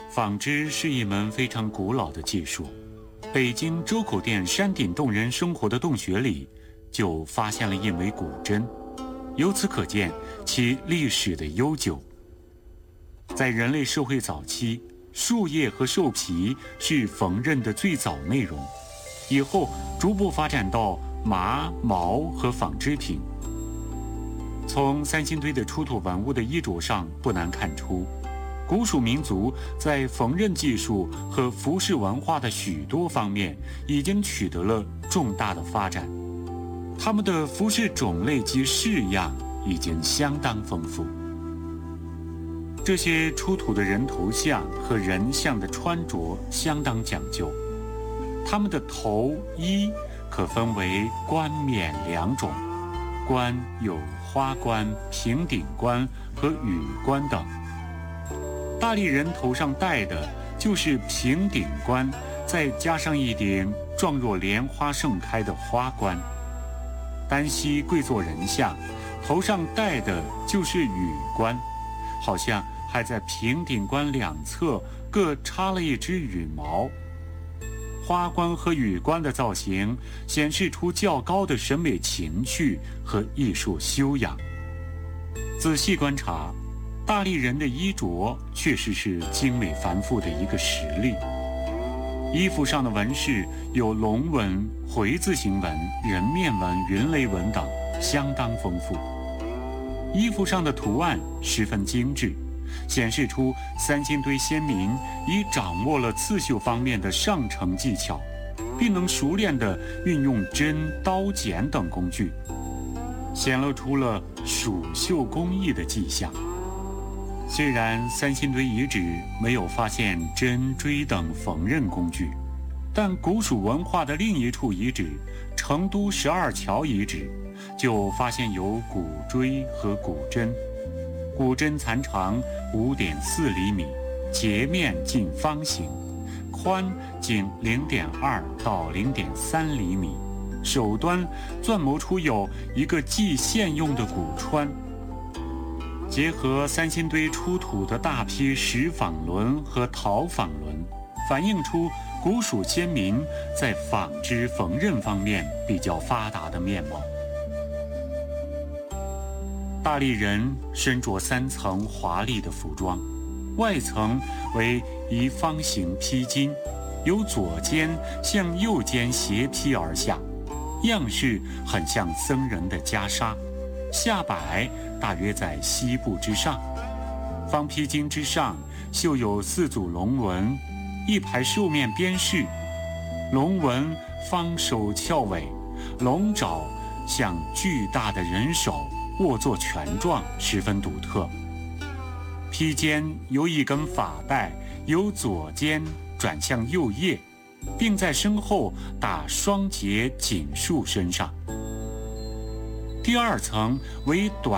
纺织是一门非常古老的技术。北京周口店山顶洞人生活的洞穴里，就发现了一枚古针，由此可见其历史的悠久。在人类社会早期，树叶和兽皮是缝纫的最早内容，以后逐步发展到麻、毛和纺织品。从三星堆的出土文物的衣着上，不难看出，古蜀民族在缝纫技术和服饰文化的许多方面已经取得了重大的发展。他们的服饰种类及式样已经相当丰富。这些出土的人头像和人像的穿着相当讲究，他们的头衣可分为冠冕两种，冠有花冠、平顶冠和羽冠等。大力人头上戴的就是平顶冠，再加上一顶状若莲花盛开的花冠。单膝跪坐人像头上戴的就是羽冠，好像还在平顶冠两侧各插了一只羽毛。花冠和羽冠的造型显示出较高的审美情趣和艺术修养。仔细观察，大力人的衣着确实是精美繁复的一个实例。衣服上的纹饰有龙纹、回字形纹、人面纹、云雷纹等，相当丰富。衣服上的图案十分精致，显示出三星堆先民已掌握了刺绣方面的上乘技巧，并能熟练地运用针、刀、剪等工具，显露出了蜀绣工艺的迹象。虽然三星堆遗址没有发现针、锥等缝纫工具，但古蜀文化的另一处遗址成都12桥遗址就发现有古锥和古针。古针残长5.4厘米，截面近方形，宽仅0.2到0.3厘米，首端钻磨出有一个系线用的古穿。结合三星堆出土的大批石纺轮和陶纺轮，反映出古蜀先民在纺织缝纫方面比较发达的面貌。大力人身着3层华丽的服装，外层为一方形披巾，由左肩向右肩斜披而下，样式很像僧人的袈裟，下摆大约在膝部之上。方披巾之上绣有4组龙纹，一排兽面边饰，龙纹方首翘尾，龙爪像巨大的人手，握作拳状，十分独特。披肩由一根发带由左肩转向右腋，并在身后打双结紧束身上。第2层为短